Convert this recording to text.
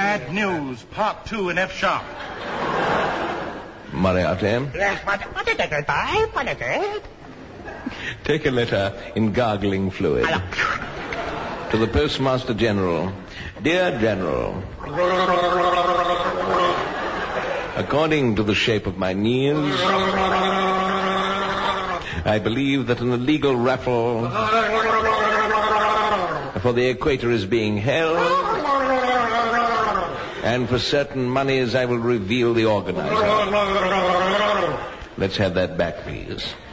Bad News, Part 2 in F sharp. Moriarty. Yes, what did it die? What did it? Take a letter in gargling fluid. To the Postmaster General. Dear General, according to the shape of my knees, I believe that an illegal raffle for the equator is being held, and for certain monies I will reveal the organizer. Let's have that back, please.